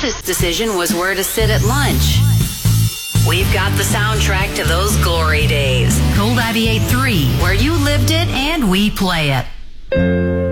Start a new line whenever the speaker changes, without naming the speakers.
toughest decision was where to sit at lunch. We've got the soundtrack to those glory days. Cold 98.3, where you lived it and we play it.